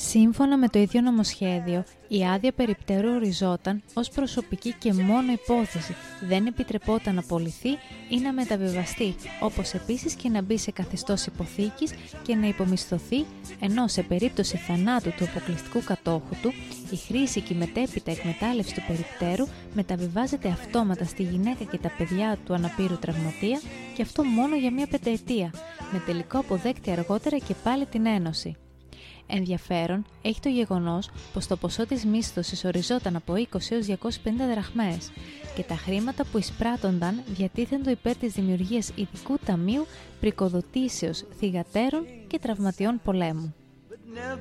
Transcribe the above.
Σύμφωνα με το ίδιο νομοσχέδιο, η άδεια περιπτέρου οριζόταν ως προσωπική και μόνο υπόθεση, δεν επιτρεπόταν να πωληθεί ή να μεταβιβαστεί, όπως επίσης και να μπει σε καθεστώς υποθήκης και να υπομισθωθεί, ενώ σε περίπτωση θανάτου του αποκλειστικού κατόχου του, η χρήση και η μετέπειτα εκμετάλλευση του περιπτέρου μεταβιβάζεται αυτόματα στη γυναίκα και τα παιδιά του αναπήρου τραυματία, και αυτό μόνο για μία πενταετία, με τελικό αποδέκτη αργότερα και πάλι την ένωση. Ενδιαφέρον έχει το γεγονός πως το ποσό της μίσθωσης οριζόταν από 20 έως 250 δραχμές και τα χρήματα που εισπράττονταν διατίθεντο υπέρ της δημιουργίας ειδικού ταμείου πρικοδοτήσεως θυγατέρων και τραυματιών πολέμου.